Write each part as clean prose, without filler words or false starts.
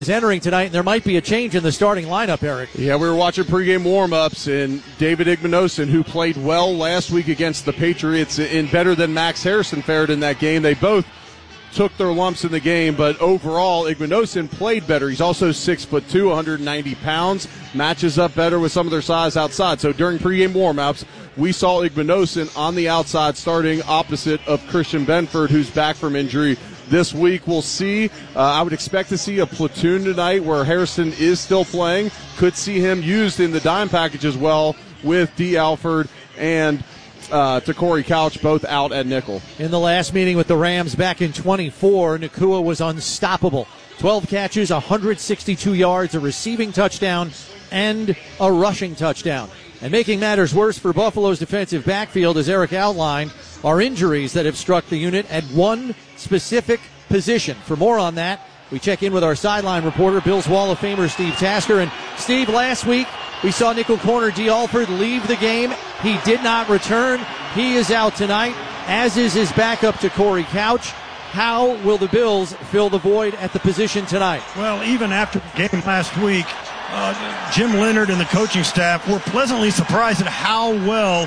is entering tonight, and there might be a change in the starting lineup, Eric. Yeah, we were watching pregame warm-ups, and David Igbinosun, who played well last week against the Patriots and better than Max Harrison fared in that game. They both took their lumps in the game, but overall, Igbinosun played better. He's also 6'2", 190 pounds, matches up better with some of their size outside. So during pregame warm-ups, we saw Igbinosun on the outside starting opposite of Christian Benford, who's back from injury this week. We'll see. I would expect to see a platoon tonight where Harrison is still playing. Could see him used in the dime package as well with D. Alford and Corey Couch, both out at nickel. In the last meeting with the Rams back in 24, Nacua was unstoppable. 12 catches, 162 yards, a receiving touchdown, and a rushing touchdown. And making matters worse for Buffalo's defensive backfield, as Eric outlined, are injuries that have struck the unit at one specific position. For more on that, we check in with our sideline reporter, Bills Wall of Famer Steve Tasker. And Steve, last week we saw nickel corner D. Alford leave the game. He did not return. He is out tonight, as is his backup to Corey Couch. How will the Bills fill the void at the position tonight? Well, even after the game last week, Jim Leonard and the coaching staff were pleasantly surprised at how well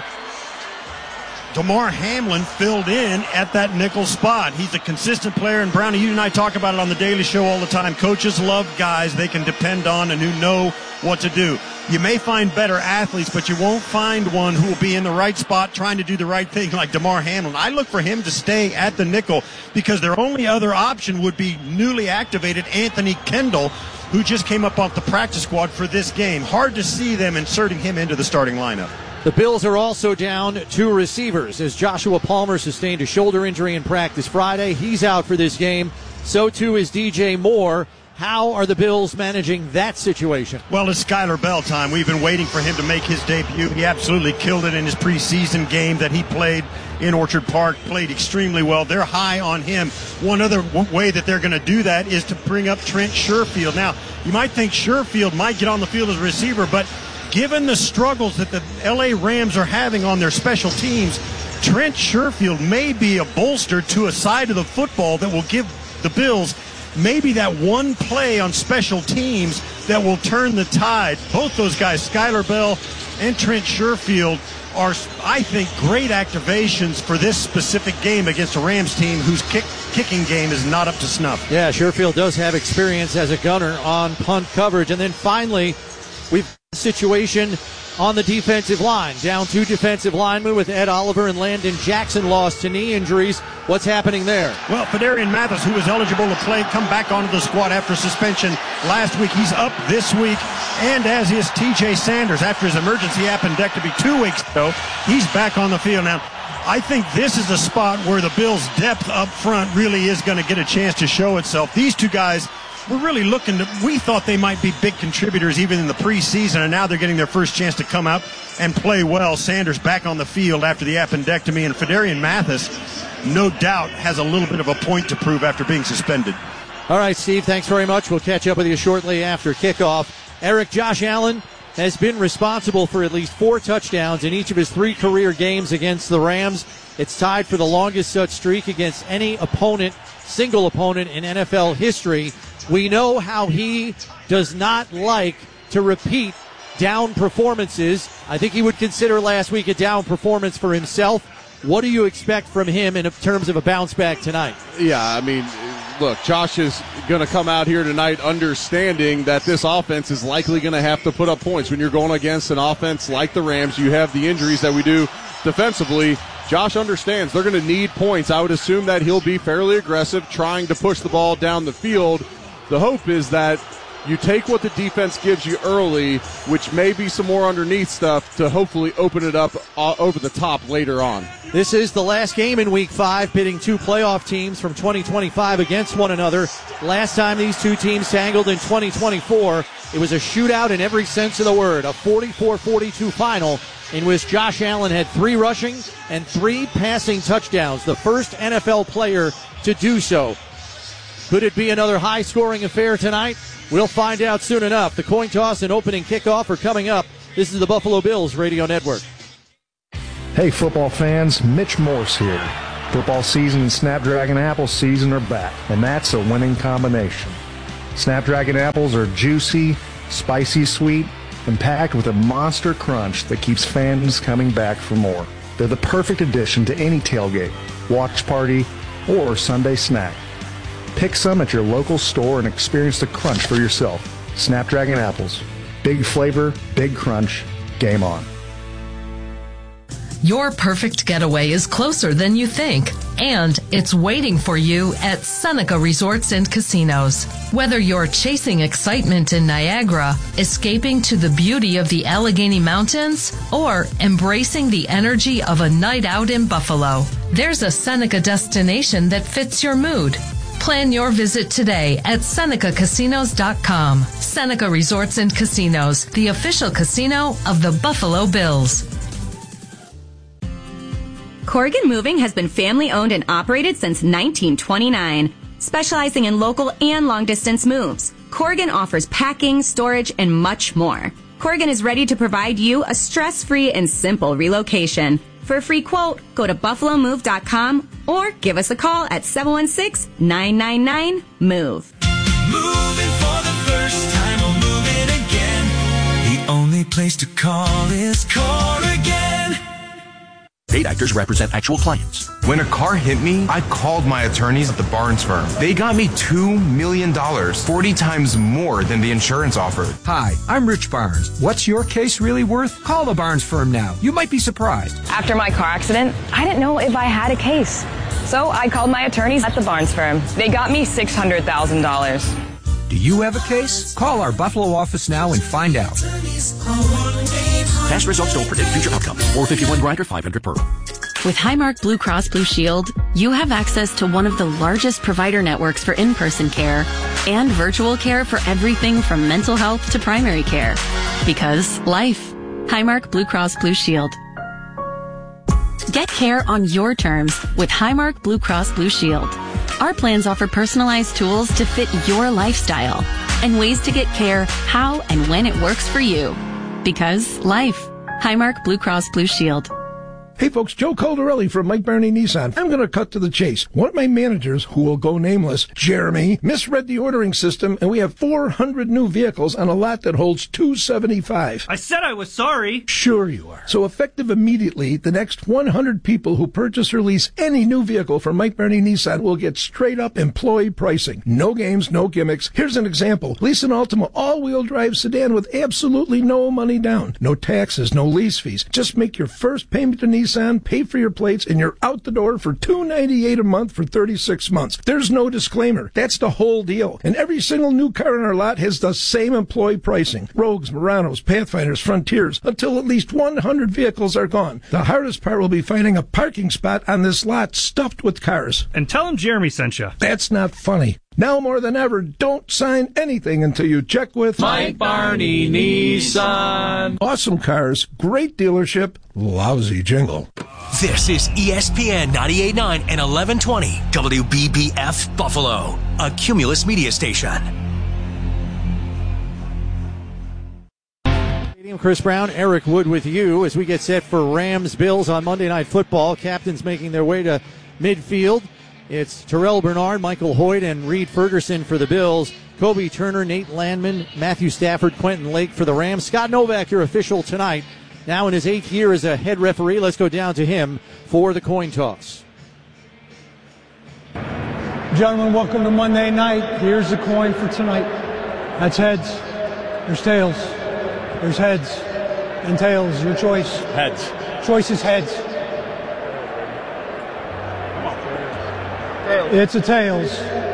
Damar Hamlin filled in at that nickel spot. He's a consistent player, and Brownie, you and I talk about it on the Daily Show all the time. Coaches love guys they can depend on and who know what to do. You may find better athletes, but you won't find one who will be in the right spot trying to do the right thing like Damar Hamlin. I look for him to stay at the nickel because their only other option would be newly activated Anthony Kendall, who just came up off the practice squad for this game. Hard to see them inserting him into the starting lineup. The Bills are also down two receivers as Joshua Palmer sustained a shoulder injury in practice Friday. He's out for this game. So too is DJ Moore. How are the Bills managing that situation? Well, it's Skylar Bell time. We've been waiting for him to make his debut. He absolutely killed it in his preseason game that he played in Orchard Park, played extremely well. They're high on him. One other way that they're going to do that is to bring up Trent Sherfield. Now, you might think Sherfield might get on the field as a receiver, but given the struggles that the L.A. Rams are having on their special teams, Trent Sherfield may be a bolster to a side of the football that will give the Bills maybe that one play on special teams that will turn the tide. Both those guys, Skylar Bell and Trent Sherfield, are, I think, great activations for this specific game against a Rams team whose kicking game is not up to snuff. Yeah, Sherfield does have experience as a gunner on punt coverage. And then finally, we've got a situation on the defensive line. Down two defensive linemen with Ed Oliver and Landon Jackson lost to knee injuries. What's happening there? Well, Fedarian Mathis, who was eligible to play, come back onto the squad after suspension last week. He's up this week, and as is TJ Sanders after his emergency appendectomy 2 weeks ago. He's back on the field now. I think this is a spot where the Bills' depth up front really is going to get a chance to show itself. These two guys, we're really looking to, we thought they might be big contributors even in the preseason, and now they're getting their first chance to come out and play well. Sanders back on the field after the appendectomy, and Fedarian Mathis, no doubt, has a little bit of a point to prove after being suspended. All right, Steve, thanks very much. We'll catch up with you shortly after kickoff. Eric, Josh Allen has been responsible for at least 4 touchdowns in each of his 3 career games against the Rams. It's tied for the longest such streak against any opponent, single opponent in NFL history. We know how he does not like to repeat down performances. I think he would consider last week a down performance for himself. What do you expect from him in terms of a bounce back tonight? Yeah, I mean, look, Josh is going to come out here tonight understanding that this offense is likely going to have to put up points. When you're going against an offense like the Rams, you have the injuries that we do defensively. Josh understands they're going to need points. I would assume that he'll be fairly aggressive, trying to push the ball down the field. The hope is that you take what the defense gives you early, which may be some more underneath stuff, to hopefully open it up over the top later on. This is the last game in Week 5, pitting 2 playoff teams from 2025 against one another. Last time these 2 teams tangled in 2024, it was a shootout in every sense of the word, a 44-42 final in which Josh Allen had 3 rushing and 3 passing touchdowns, the first NFL player to do so. Could it be another high-scoring affair tonight? We'll find out soon enough. The coin toss and opening kickoff are coming up. This is the Buffalo Bills Radio Network. Hey, football fans, Mitch Morse here. Football season and Snapdragon Apple season are back, and that's a winning combination. Snapdragon apples are juicy, spicy sweet, and packed with a monster crunch that keeps fans coming back for more. They're the perfect addition to any tailgate, watch party, or Sunday snack. Pick some at your local store and experience the crunch for yourself. Snapdragon apples. Big flavor, big crunch, game on. Your perfect getaway is closer than you think, and it's waiting for you at Seneca Resorts and Casinos. Whether you're chasing excitement in Niagara, escaping to the beauty of the Allegheny Mountains, or embracing the energy of a night out in Buffalo, there's a Seneca destination that fits your mood. Plan your visit today at SenecaCasinos.com. Seneca Resorts and Casinos, the official casino of the Buffalo Bills. Corrigan Moving has been family-owned and operated since 1929, specializing in local and long-distance moves. Corrigan offers packing, storage, and much more. Corrigan is ready to provide you a stress-free and simple relocation. For a free quote, go to BuffaloMove.com or give us a call at 716-999-MOVE. Moving for the first time or moving again. The only place to call is Corrigan. Paid actors represent actual clients. When a car hit me, I called my attorneys at the Barnes firm. They got me $2 million, 40 times more than the insurance offered. Hi, I'm Rich Barnes. What's your case really worth? Call the Barnes firm now. You might be surprised. After my car accident, I didn't know if I had a case. So I called my attorneys at the Barnes firm. They got me $600,000. Do you have a case? Call our Buffalo office now and find out. Past results don't predict future outcomes. 451 Grinder, 500 per. With Highmark Blue Cross Blue Shield, you have access to one of the largest provider networks for in-person care and virtual care for everything from mental health to primary care. Because life. Highmark Blue Cross Blue Shield. Get care on your terms with Highmark Blue Cross Blue Shield. Our plans offer personalized tools to fit your lifestyle and ways to get care how and when it works for you. Because life. Highmark Blue Cross Blue Shield. Hey folks, Joe Caldarelli from Mike Barney Nissan. I'm going to cut to the chase. One of my managers, who will go nameless, Jeremy, misread the ordering system, and we have 400 new vehicles on a lot that holds 275. I said I was sorry. Sure you are. So effective immediately, the next 100 people who purchase or lease any new vehicle from Mike Barney Nissan will get straight up employee pricing. No games, no gimmicks. Here's an example. Lease an Altima all-wheel drive sedan with absolutely no money down. No taxes, no lease fees. Just make your first payment to Nissan, pay for your plates, and you're out the door for $298 a month for 36 months. There's no disclaimer. That's the whole deal. And every single new car in our lot has the same employee pricing. Rogues, Muranos, Pathfinders, Frontiers, until at least 100 vehicles are gone. The hardest part will be finding a parking spot on this lot stuffed with cars. And tell him Jeremy sent you. That's not funny. Now more than ever, don't sign anything until you check with Mike Barney Nissan. Awesome cars, great dealership, lousy jingle. This is ESPN 98.9 and 1120 WBBF Buffalo, a Cumulus media station. Chris Brown, Eric Wood with you as we get set for Rams-Bills on Monday Night Football. Captains making their way to midfield. It's Terrell Bernard, Michael Hoyt, and Reed Ferguson for the Bills. Kobe Turner, Nate Landman, Matthew Stafford, Quentin Lake for the Rams. Scott Novak, your official tonight. Now in his 8th year as a head referee, let's go down to him for the coin toss. Gentlemen, welcome to Monday night. Here's the coin for tonight. That's heads. There's tails. There's heads and tails. Your choice. Heads. Choice is heads. Tails. It's a tails.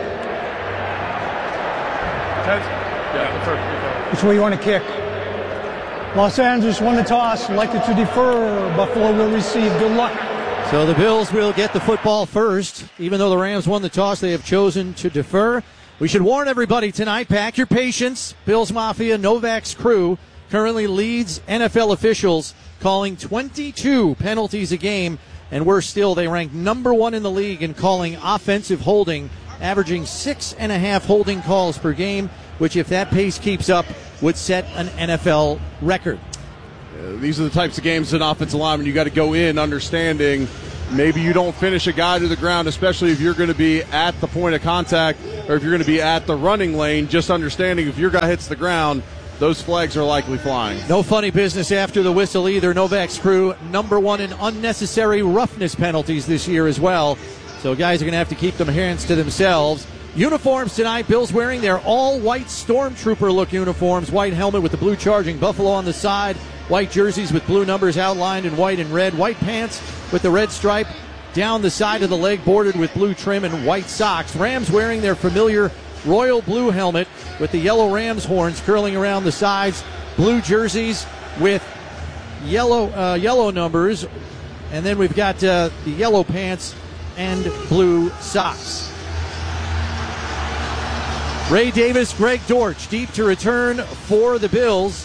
Heads? Yeah. Which way you want to kick? Los Angeles won the toss, elected to defer. Buffalo will receive. Good luck. So the Bills will get the football first. Even though the Rams won the toss, they have chosen to defer. We should warn everybody tonight, pack your patience. Bills Mafia, Novak's crew, currently leads NFL officials, calling 22 penalties a game. And worse still, they rank number 1 in the league in calling offensive holding, averaging 6.5 holding calls per game, which if that pace keeps up, would set an NFL record. These are the types of games as an offensive lineman you got to go in understanding maybe you don't finish a guy to the ground, especially if you're going to be at the point of contact or if you're going to be at the running lane. Just understanding if your guy hits the ground, those flags are likely flying. No funny business after the whistle either. Novak's crew, #1 in unnecessary roughness penalties this year as well. So guys are going to have to keep their hands to themselves. Uniforms tonight, Bills wearing their all-white Stormtrooper look uniforms. White helmet with the blue charging buffalo on the side. White jerseys with blue numbers outlined in white and red. White pants with the red stripe down the side of the leg bordered with blue trim and white socks. Rams wearing their familiar royal blue helmet with the yellow Rams horns curling around the sides. Blue jerseys with yellow numbers. And then we've got the yellow pants and blue socks. Ray Davis, Greg Dortch, deep to return for the Bills.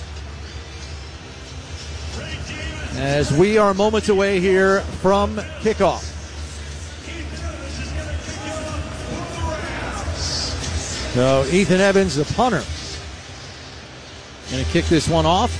As we are moments away here from kickoff. So Ethan Evans, the punter, going to kick this one off.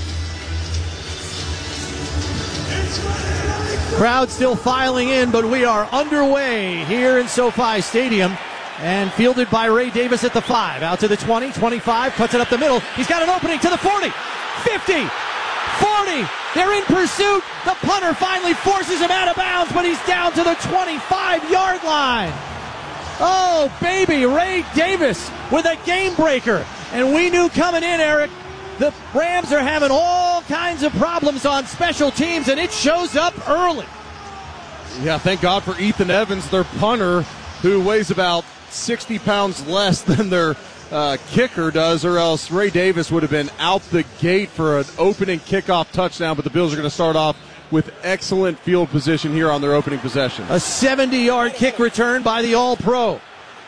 Crowd still filing in, but we are underway here in SoFi Stadium. And fielded by Ray Davis at the 5. Out to the 20, 25, cuts it up the middle. He's got an opening to the 40, 50, 40. They're in pursuit. The punter finally forces him out of bounds, but he's down to the 25-yard line. Oh, baby, Ray Davis with a game breaker. And we knew coming in, Eric, the Rams are having all kinds of problems on special teams, and it shows up early. Yeah, thank God for Ethan Evans, their punter, who weighs about 60 pounds less than their kicker does, or else Ray Davis would have been out the gate for an opening kickoff touchdown. But the Bills are going to start off with excellent field position here on their opening possession. A 70-yard kick return by the All-Pro.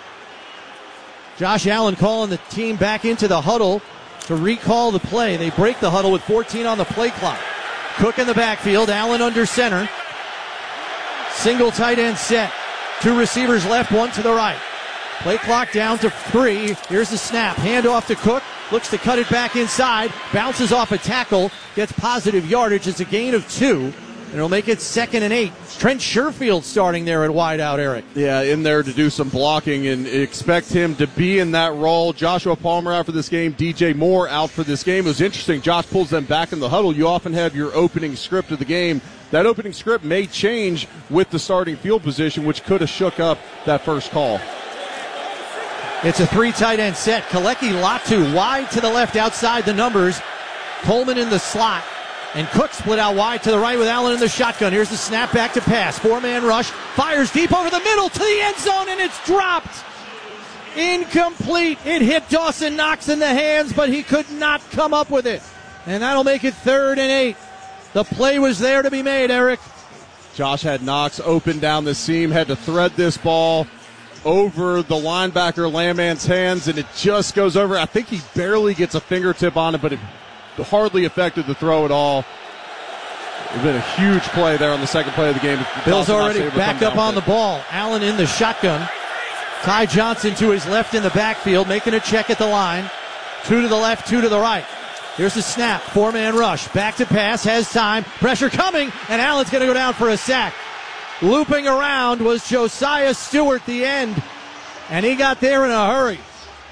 Josh Allen calling the team back into the huddle to recall the play. They break the huddle with 14 on the play clock. Cook in the backfield, Allen under center. Single tight end set. 2 receivers left, 1 to the right. Play clock down to 3. Here's the snap. Handoff to Cook. Looks to cut it back inside. Bounces off a tackle. Gets positive yardage. It's a gain of 2. And it'll make it 2nd and 8. Trent Sherfield starting there at wideout, Eric. Yeah, in there to do some blocking and expect him to be in that role. Joshua Palmer out for this game. DJ Moore out for this game. It was interesting. Josh pulls them back in the huddle. You often have your opening script of the game. That opening script may change with the starting field position, which could have shook up that first call. It's a 3 tight end set. Kalecki Latu wide to the left outside the numbers. Coleman in the slot. And Cook split out wide to the right with Allen in the shotgun. Here's the snap back to pass. 4-man rush. Fires deep over the middle to the end zone, and it's dropped. Incomplete. It hit Dawson Knox in the hands, but he could not come up with it. And that'll make it 3rd and 8. The play was there to be made, Eric. Josh had Knox open down the seam, had to thread this ball over the linebacker Landman's hands, and it just goes over. I think he barely gets a fingertip on it, but it hardly affected the throw at all. It's been a huge play there on the second play of the game. Bill's already back up on the ball. Allen in the shotgun. Ty Johnson to his left in the backfield, making a check at the line. 2 to the left, 2 to the right. Here's the snap. 4-man rush. Back to pass. Has time. Pressure coming. And Allen's going to go down for a sack. Looping around was Josiah Stewart, the end. And he got there in a hurry.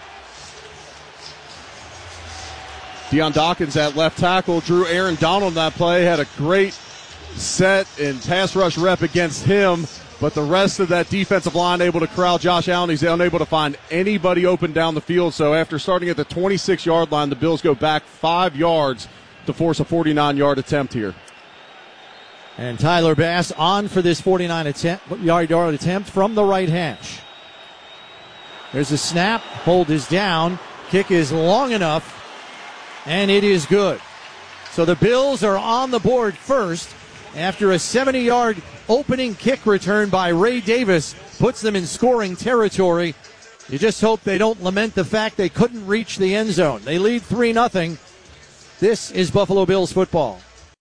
Deion Dawkins at left tackle. Drew Aaron Donald in that play. Had a great set and pass rush rep against him. But the rest of that defensive line able to corral Josh Allen. He's unable to find anybody open down the field. So after starting at the 26-yard line, the Bills go back 5 yards to force a 49-yard attempt here. And Tyler Bass on for this 49-yard attempt from the right hash. There's a snap. Hold is down. Kick is long enough. And it is good. So the Bills are on the board first after a 70-yard opening kick return by Ray Davis puts them in scoring territory. You just hope they don't lament the fact they couldn't reach the end zone. They lead 3-0. This is Buffalo Bills football.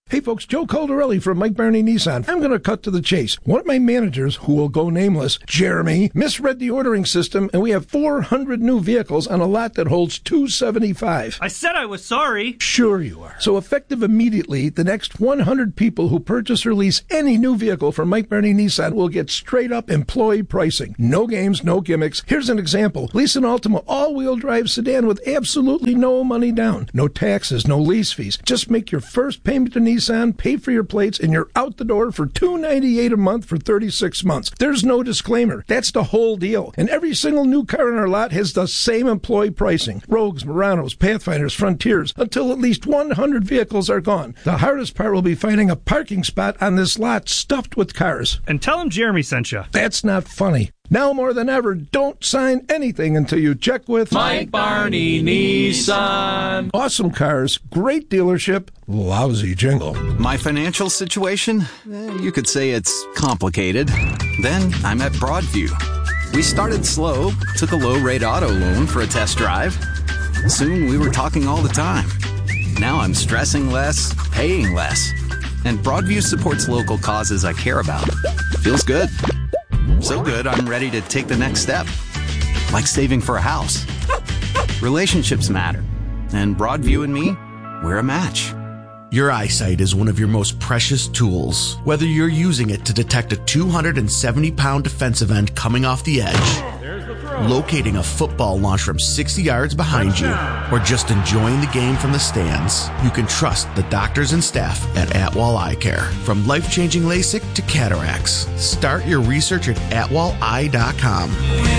Hey folks, Joe Caldarelli from Mike Barney Nissan. I'm going to cut to the chase. One of my managers, who will go nameless, Jeremy, misread the ordering system, and we have 400 new vehicles on a lot that holds 275. I said I was sorry. Sure you are. So effective immediately, the next 100 people who purchase or lease any new vehicle from Mike Barney Nissan will get straight-up employee pricing. No games, no gimmicks. Here's an example. Lease an Altima all-wheel drive sedan with absolutely no money down. No taxes, no lease fees. Just make your first payment to Nissan, pay for your plates, and you're out the door for $298 a month for 36 months. There's no disclaimer. That's the whole deal. And every single new car in our lot has the same employee pricing. Rogues, Muranos, Pathfinders, Frontiers, until at least 100 vehicles are gone. The hardest part will be finding a parking spot on this lot stuffed with cars. And tell him Jeremy sent you. That's not funny. Now more than ever, don't sign anything until you check with Mike Barney Nissan. Awesome cars, great dealership, lousy jingle. My financial situation? You could say it's complicated. Then I met Broadview. We started slow, took a low-rate auto loan for a test drive. Soon we were talking all the time. Now I'm stressing less, paying less. And Broadview supports local causes I care about. Feels good. So good, I'm ready to take the next step. Like saving for a house. Relationships matter. And Broadview and me, we're a match. Your eyesight is one of your most precious tools. Whether you're using it to detect a 270-pound defensive end coming off the edge, locating a football launched from 60 yards behind you, or just enjoying the game from the stands, you can trust the doctors and staff at Atwall Eye Care. From life-changing LASIK to cataracts, start your research at atwalleye.com.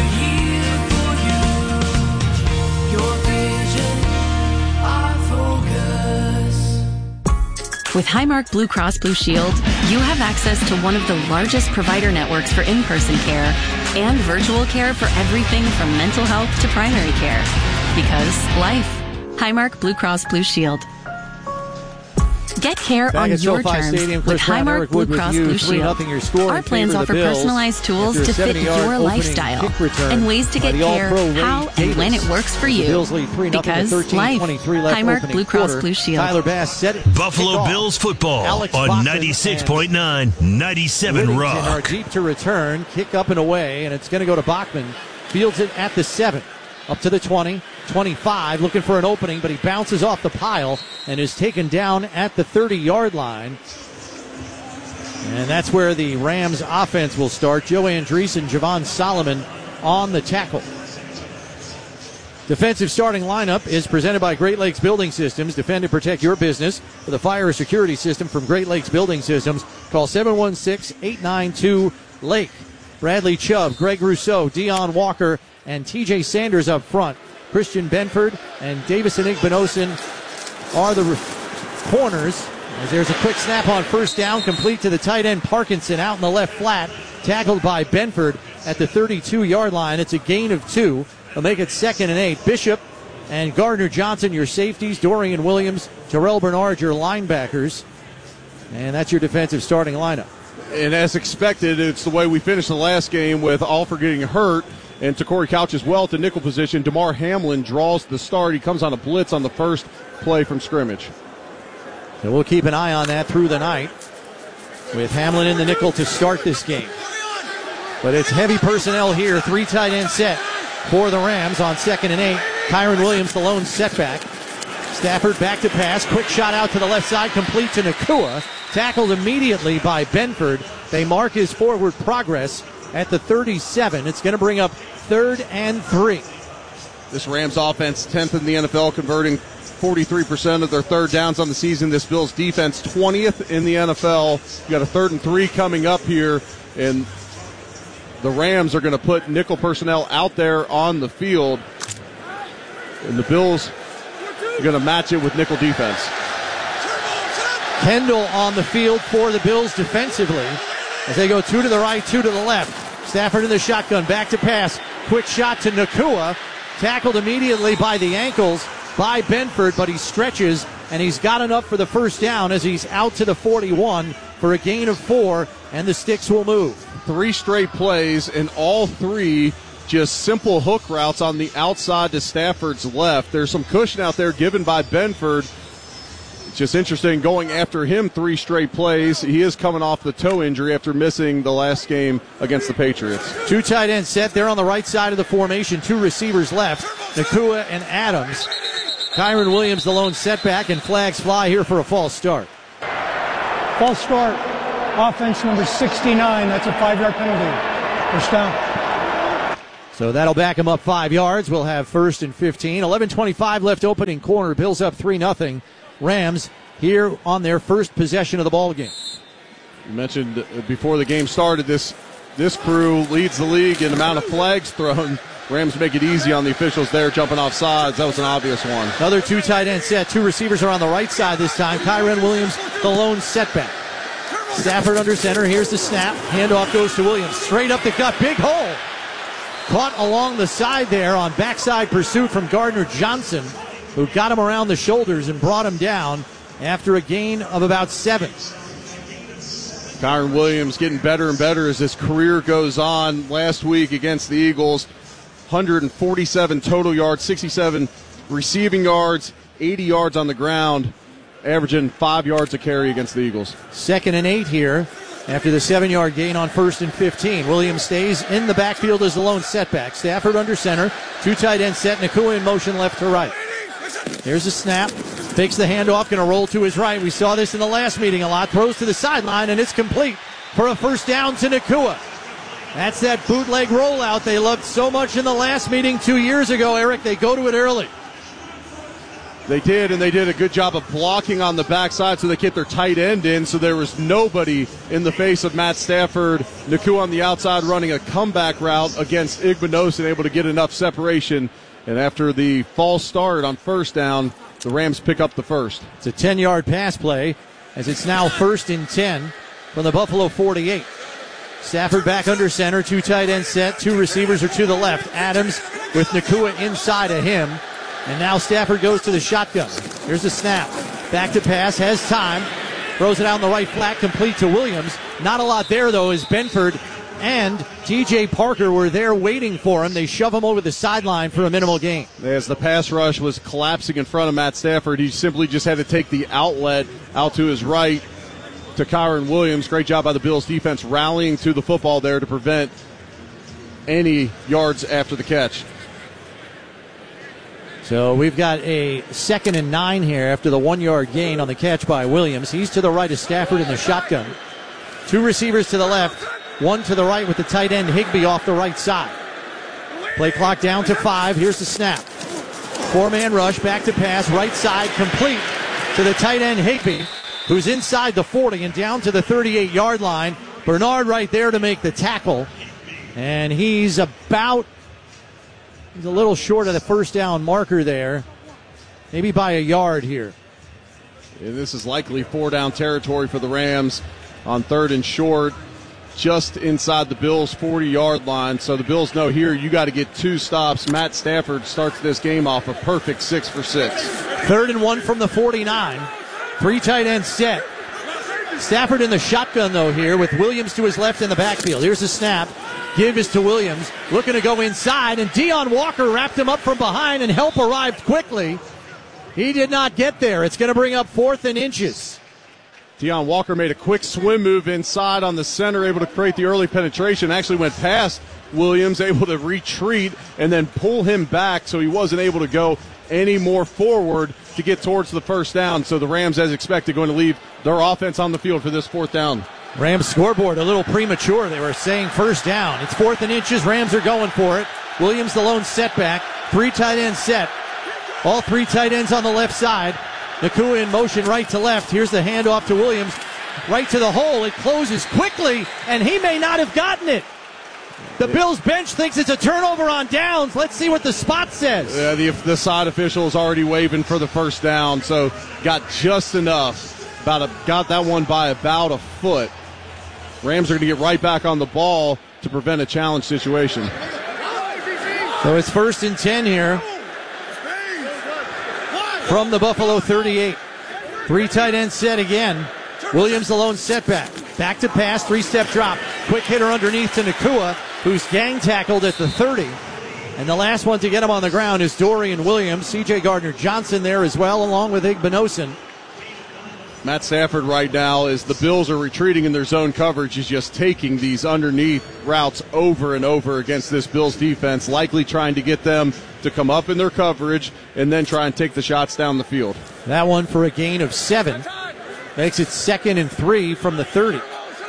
With Highmark Blue Cross Blue Shield, you have access to one of the largest provider networks for in-person care and virtual care for everything from mental health to primary care. Because life. Highmark Blue Cross Blue Shield. Get care Back on your terms Stadium, with Highmark Blue Cross Blue Shield. Our plans offer personalized tools to fit your lifestyle and ways to get care how and when it works for you. Because life. Highmark Blue Cross Blue Shield. Tyler Bass set it. Buffalo Bills football on 96.9, 97 Rock. Are deep to return, kick up and away, and it's going to go to Bachman. Fields it at the 7. Up to the 20, 25, looking for an opening, but he bounces off the pile and is taken down at the 30-yard line. And that's where the Rams offense will start. Joe Andreessen, Javon Solomon on the tackle. Defensive starting lineup is presented by Great Lakes Building Systems. Defend and protect your business with a fire security system from Great Lakes Building Systems. Call 716-892-LAKE. Bradley Chubb, Greg Rousseau, Deion Walker, and TJ Sanders up front. Christian Benford and Davison Igbinosun are the corners. As there's a quick snap on first down, complete to the tight end Parkinson out in the left flat, tackled by Benford at the 32-yard line. It's a gain of 2. They'll make it 2nd and 8. Bishop and Gardner Johnson, your safeties. Dorian Williams, Terrell Bernard, your linebackers. And that's your defensive starting lineup. And as expected, it's the way we finished the last game with Alford getting hurt. And Corey Couch as well at the nickel position. DeMar Hamlin draws the start. He comes on a blitz on the first play from scrimmage. So we'll keep an eye on that through the night with Hamlin in the nickel to start this game. But it's heavy personnel here. 3 tight end set for the Rams on 2nd and 8. Kyron Williams, the lone setback. Stafford back to pass. Quick shot out to the left side, complete to Nakua. Tackled immediately by Benford. They mark his forward progress at the 37. It's going to bring up 3rd and 3. This Rams offense, 10th in the NFL, converting 43% of their third downs on the season. This Bills defense, 20th in the NFL. You got a 3rd and 3 coming up here, and the Rams are going to put nickel personnel out there on the field, and the Bills are going to match it with nickel defense. Kendall on the field for the Bills defensively as they go 2 to the right, 2 to the left. Stafford in the shotgun, back to pass. Quick shot to Nakua. Tackled immediately by the ankles by Benford, but he stretches, and he's got enough for the first down as he's out to the 41 for a gain of 4, and the sticks will move. 3 straight plays, and all 3 just simple hook routes on the outside to Stafford's left. There's some cushion out there given by Benford. It's just interesting going after him 3 straight plays. He is coming off the toe injury after missing the last game against the Patriots. 2 tight end set there on the right side of the formation. 2 receivers left, Nacua and Adams. Kyron Williams, the lone setback, and flags fly here for a false start. False start. Offense number 69. That's a 5-yard penalty. First down. So that'll back him up 5 yards. We'll have 1st and 15. 11:25 left opening quarter. Bills up 3-0. Rams here on their first possession of the ball game. You mentioned before the game started, this crew leads the league in amount of flags thrown. Rams make it easy on the officials there, jumping off sides. That was an obvious one. Another 2 tight end set. 2 receivers are on the right side this time. Kyron Williams, the lone setback. Stafford under center. Here's the snap. Handoff goes to Williams. Straight up the gut. Big hole. Caught along the side there on backside pursuit from Gardner Johnson, who got him around the shoulders and brought him down after a gain of about 7. Kyron Williams getting better and better as his career goes on. Last week against the Eagles, 147 total yards, 67 receiving yards, 80 yards on the ground, averaging 5 yards a carry against the Eagles. 2nd and 8 here after the 7-yard gain on 1st and 15. Williams stays in the backfield as the lone setback. Stafford under center. 2 tight end set. Nacua in motion left to right. Here's a snap. Takes the handoff. Going to roll to his right. We saw this in the last meeting a lot. Throws to the sideline, and it's complete for a first down to Nacua. That's that bootleg rollout they loved so much in the last meeting 2 years ago, Eric. They go to it early. They did, and they did a good job of blocking on the backside so they get their tight end in, so there was nobody in the face of Matt Stafford. Nacua on the outside running a comeback route against Igbinosun, able to get enough separation. And after the false start on first down, the Rams pick up the first. It's a 10-yard pass play as it's now 1st and 10 from the Buffalo 48. Stafford back under center, 2 tight end set, 2 receivers are to the left. Adams with Nacua inside of him. And now Stafford goes to the shotgun. Here's the snap. Back to pass, has time. Throws it out on the right flat, complete to Williams. Not a lot there, though, as Benford and TJ Parker were there waiting for him. They shove him over the sideline for a minimal gain. As the pass rush was collapsing in front of Matt Stafford, he simply just had to take the outlet out to his right to Kyron Williams. Great job by the Bills defense rallying to the football there to prevent any yards after the catch. So we've got a 2nd and 9 here after the 1-yard gain on the catch by Williams. He's to the right of Stafford in the shotgun. 2 receivers to the left, 1 to the right with the tight end Higbee off the right side. Play clock down to 5. Here's the snap. 4-man rush, back to pass, right side, complete to the tight end Higbee, who's inside the 40 and down to the 38-yard line. Bernard right there to make the tackle. And he's a little short of the first down marker there. Maybe by a yard here. And this is likely 4-down territory for the Rams on 3rd and short, just inside the Bills' 40-yard line. So the Bills know here you got to get 2 stops. Matt Stafford starts this game off a perfect 6 for 6. 3rd and 1 from the 49. 3 tight ends set. Stafford in the shotgun, though, here with Williams to his left in the backfield. Here's the snap. Give is to Williams, looking to go inside, and Deion Walker wrapped him up from behind, and help arrived quickly. He did not get there. It's going to bring up 4th and inches. Deion Walker made a quick swim move inside on the center, able to create the early penetration, actually went past Williams, able to retreat and then pull him back so he wasn't able to go any more forward to get towards the first down. So the Rams, as expected, going to leave their offense on the field for this 4th down. Rams scoreboard a little premature. They were saying first down. It's 4th and inches. Rams are going for it. Williams the lone setback. 3 tight ends set. All 3 tight ends on the left side. Nacua in motion right to left. Here's the handoff to Williams. Right to the hole. It closes quickly, and he may not have gotten it. The Bills bench thinks it's a turnover on downs. Let's see what the spot says. Yeah, the side official is already waving for the first down, so got just enough. Got that one by about a foot. Rams are going to get right back on the ball to prevent a challenge situation. So it's 1st and 10 here from the Buffalo 38. 3 tight ends set again. Williams the lone setback. Back to pass, 3-step drop. Quick hitter underneath to Nacua, who's gang tackled at the 30. And the last one to get him on the ground is Dorian Williams. C.J. Gardner-Johnson there as well, along with Igbinosun. Matt Stafford right now, as the Bills are retreating in their zone coverage, is just taking these underneath routes over and over against this Bills defense, likely trying to get them to come up in their coverage and then try and take the shots down the field. That one for a gain of 7. Makes it 2nd and 3 from the 30.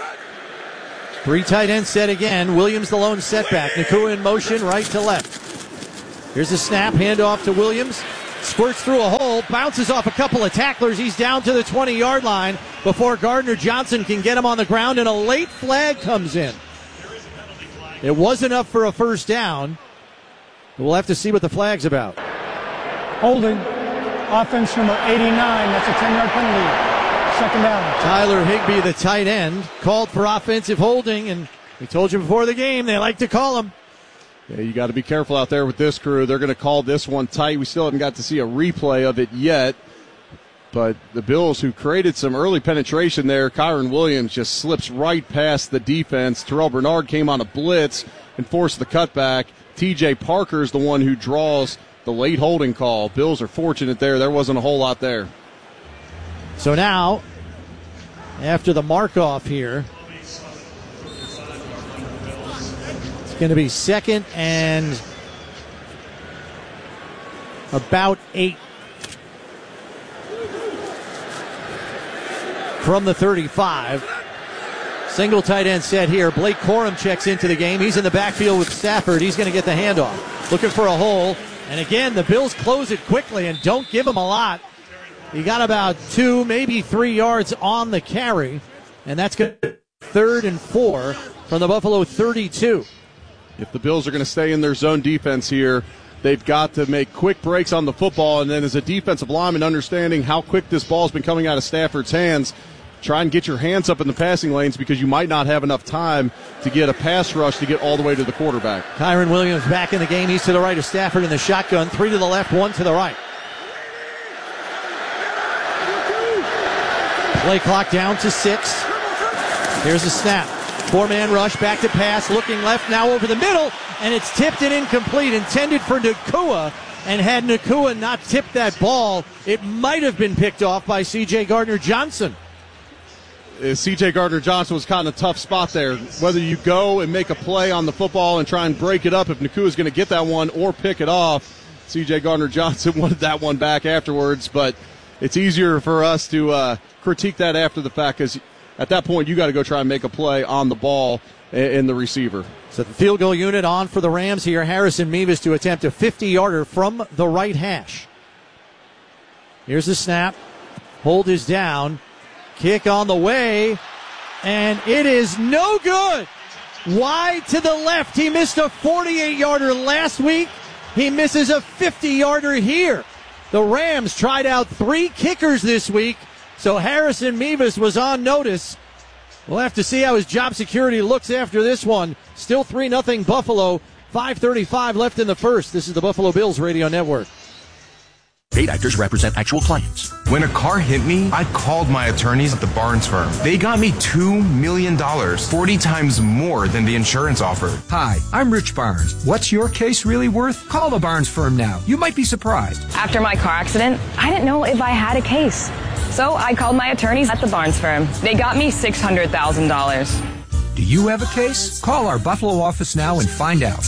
3 tight end set again. Williams the lone setback. Nacua in motion right to left. Here's a snap, handoff to Williams. Squirts through a hole, bounces off a couple of tacklers. He's down to the 20-yard line before Gardner Johnson can get him on the ground, and a late flag comes in. It was enough for a first down. We'll have to see what the flag's about. Holding. Offense number 89. That's a 10-yard penalty. 2nd down. Tyler Higbee, the tight end, called for offensive holding, and we told you before the game they like to call him. Yeah, you got to be careful out there with this crew. They're going to call this one tight. We still haven't got to see a replay of it yet. But the Bills, who created some early penetration there, Kyron Williams just slips right past the defense. Terrell Bernard came on a blitz and forced the cutback. T.J. Parker is the one who draws the late holding call. Bills are fortunate there. There wasn't a whole lot there. So now, after the mark-off here, going to be 2nd and about 8 from the 35. Single tight end set here. Blake Corum checks into the game. He's in the backfield with Stafford. He's going to get the handoff. Looking for a hole. And again, the Bills close it quickly and don't give him a lot. He got about 2, maybe 3 yards on the carry. And that's good. 3rd and 4 from the Buffalo 32. If the Bills are going to stay in their zone defense here, they've got to make quick breaks on the football, and then as a defensive lineman, understanding how quick this ball's been coming out of Stafford's hands, try and get your hands up in the passing lanes because you might not have enough time to get a pass rush to get all the way to the quarterback. Kyron Williams back in the game. He's to the right of Stafford in the shotgun. 3 to the left, 1 to the right. Play clock down to 6. Here's a snap. 4-man rush, back to pass, looking left, now over the middle, and it's tipped and incomplete, intended for Nacua, and had Nacua not tipped that ball, it might have been picked off by C.J. Gardner-Johnson. C.J. Gardner-Johnson was caught in a tough spot there. Whether you go and make a play on the football and try and break it up if Nacua is going to get that one or pick it off, C.J. Gardner-Johnson wanted that one back afterwards, but it's easier for us to critique that after the fact because at that point, you got to go try and make a play on the ball in the receiver. So the field goal unit on for the Rams here. Harrison Mevis to attempt a 50-yarder from the right hash. Here's the snap. Hold is down. Kick on the way. And it is no good. Wide to the left. He missed a 48-yarder last week. He misses a 50-yarder here. The Rams tried out 3 kickers this week. So Harrison Mevis was on notice. We'll have to see how his job security looks after this one. Still 3-0 Buffalo. 5:35 left in the first. This is the Buffalo Bills Radio Network. Paid actors represent actual clients. When a car hit me, I called my attorneys at the Barnes firm. They got me $2 million, 40 times more than the insurance offered. Hi, I'm Rich Barnes. What's your case really worth? Call the Barnes firm now. You might be surprised. After my car accident, I didn't know if I had a case. So I called my attorneys at the Barnes firm. They got me $600,000. Do you have a case? Call our Buffalo office now and find out.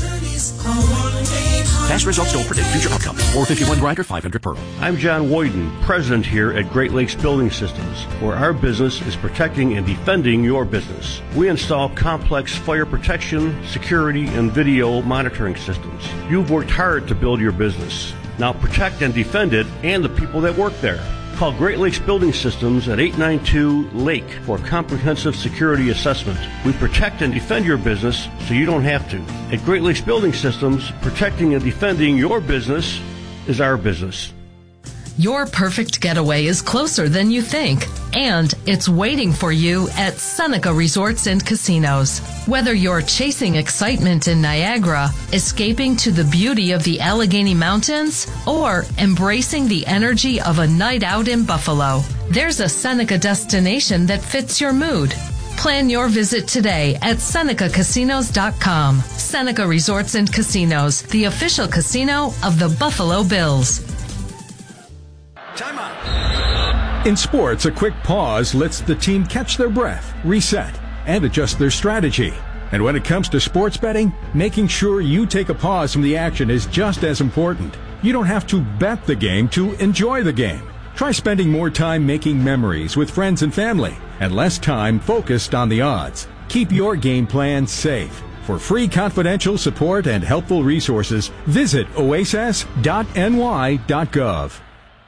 Past results don't predict future outcomes. 451 grinder, 500 per. I'm John Woyden, president here at Great Lakes Building Systems, where our business is protecting and defending your business. We install complex fire protection, security, and video monitoring systems. You've worked hard to build your business. Now protect and defend it and the people that work there. Call Great Lakes Building Systems at 892-LAKE for a comprehensive security assessment. We protect and defend your business so you don't have to. At Great Lakes Building Systems, protecting and defending your business is our business. Your perfect getaway is closer than you think, and it's waiting for you at Seneca Resorts and Casinos. Whether you're chasing excitement in Niagara, escaping to the beauty of the Allegheny Mountains, or embracing the energy of a night out in Buffalo, there's a Seneca destination that fits your mood. Plan your visit today at SenecaCasinos.com. Seneca Resorts and Casinos, the official casino of the Buffalo Bills. Time out. In sports, a quick pause lets the team catch their breath, reset, and adjust their strategy. And when it comes to sports betting, making sure you take a pause from the action is just as important. You don't have to bet the game to enjoy the game. Try spending more time making memories with friends and family and less time focused on the odds. Keep your game plan safe. For free confidential support and helpful resources, visit oasis.ny.gov.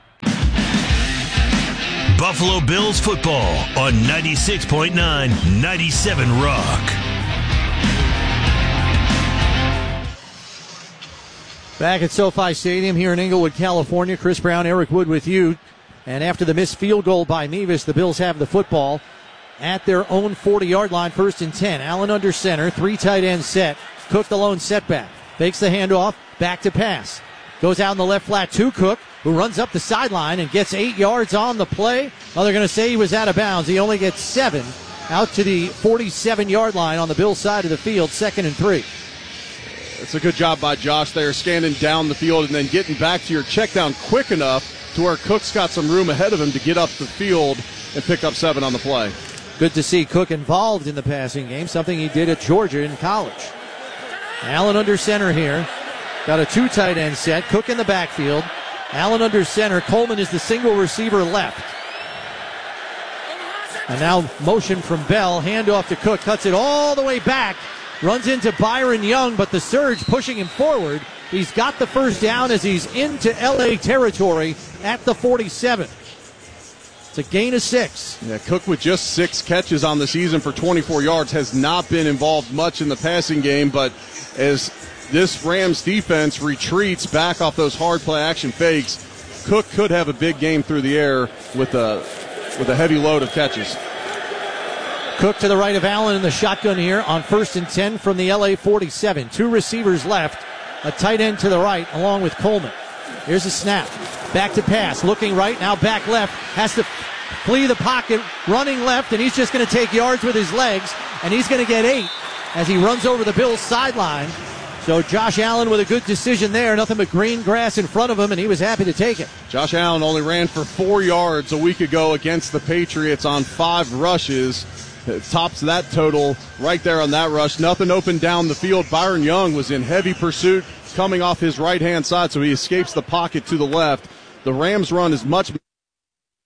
Buffalo Bills football on 96.9, 97 Rock. Back at SoFi Stadium here in Inglewood, California. Chris Brown, Eric Wood with you. And after the missed field goal by Mevis, the Bills have the football at their own 40-yard line, 1st and 10. Allen under center, 3 tight end set. Cook the lone setback. Fakes the handoff, back to pass. Goes out in the left flat to Cook, who runs up the sideline and gets 8 yards on the play. Well, they're going to say he was out of bounds. He only gets 7 out to the 47-yard line on the Bills side of the field, 2nd and 3. It's a good job by Josh there, scanning down the field and then getting back to your check down quick enough to where Cook's got some room ahead of him to get up the field and pick up 7 on the play. Good to see Cook involved in the passing game, something he did at Georgia in college. Allen under center here. Got a 2 tight end set. Cook in the backfield. Allen under center. Coleman is the single receiver left. And now motion from Bell. Handoff to Cook. Cuts it all the way back. Runs into Byron Young, but the surge pushing him forward. He's got the first down as he's into LA territory at the 47. It's a gain of 6. Yeah, Cook with just 6 catches on the season for 24 yards has not been involved much in the passing game, but as this Rams defense retreats back off those hard play action fakes, Cook could have a big game through the air with a heavy load of catches. Cook to the right of Allen in the shotgun here on 1st and 10 from the LA 47. 2 receivers left. A tight end to the right along with Coleman. Here's a snap. Back to pass. Looking right, now back left. Has to flee the pocket. Running left, and he's just going to take yards with his legs. And he's going to get 8 as he runs over the Bills sideline. So Josh Allen with a good decision there. Nothing but green grass in front of him, and he was happy to take it. Josh Allen only ran for 4 yards a week ago against the Patriots on 5 rushes. It tops that total right there on that rush. Nothing open down the field. Byron Young was in heavy pursuit coming off his right-hand side, so he escapes the pocket to the left. The Rams run is much